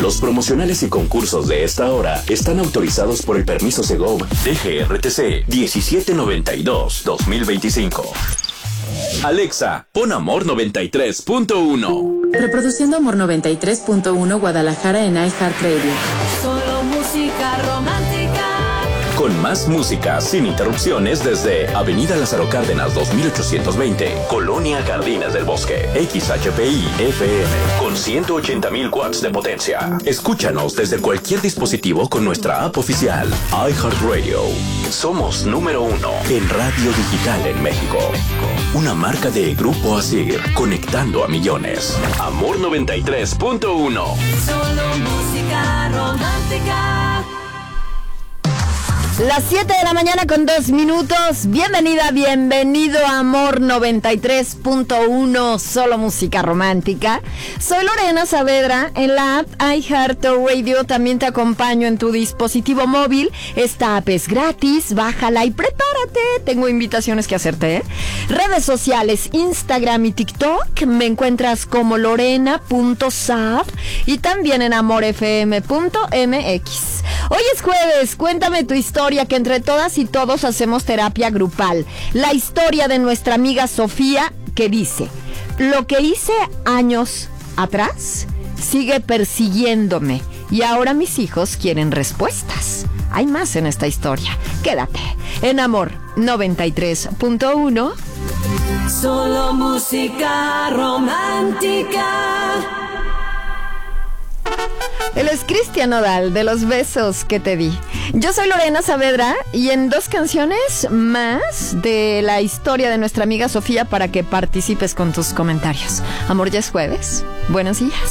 Los promocionales y concursos de esta hora están autorizados por el permiso Segov DGRTC 1792-2025. Alexa, pon Amor 93.1. Reproduciendo Amor 93.1 Guadalajara en iHeartRadio. Solo música romántica. Con más música sin interrupciones desde Avenida Lázaro Cárdenas 2820, Colonia Jardines del Bosque. XHPI FM con 180,000 watts de potencia. Escúchanos desde cualquier dispositivo con nuestra app oficial iHeartRadio. Somos número 1 en radio digital en México. Una marca de Grupo Asir, conectando a millones. Amor 93.1. Solo música romántica. Las 7 de la mañana con 2 minutos. Bienvenido a Amor 93.1, solo música romántica. Soy Lorena Saavedra. En la app iHeartRadio también te acompaño en tu dispositivo móvil. Esta app es gratis, bájala y prepárate. Tengo invitaciones que hacerte, ¿eh? Redes sociales, Instagram y TikTok. Me encuentras como lorena.saab y también en amorfm.mx. Hoy es jueves, cuéntame tu historia, que entre todas y todos hacemos terapia grupal. La historia de nuestra amiga Sofía, que dice: lo que hice años atrás sigue persiguiéndome y ahora mis hijos quieren respuestas. Hay más en esta historia. Quédate en Amor 93.1. Solo música romántica. Él es Cristian Nodal, de Los Besos que te di. Yo soy Lorena Saavedra y en 2 canciones más de la historia de nuestra amiga Sofía para que participes con tus comentarios. Amor, ya es jueves. Buenos días.